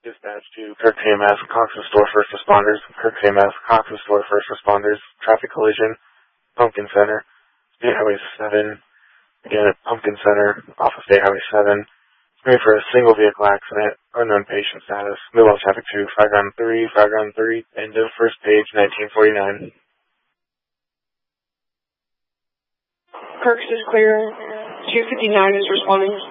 Dispatch to Kirk KMS, Cox's Store First Responders, Kirk KMS, Cox's Store First Responders, traffic collision, Pumpkin Center, State Highway 7, again at Pumpkin Center, off of State Highway 7, ready for a single vehicle accident, unknown patient status, move off traffic to Flaground 3, end of first page, 1949. Kirk is clear, 259 is responding.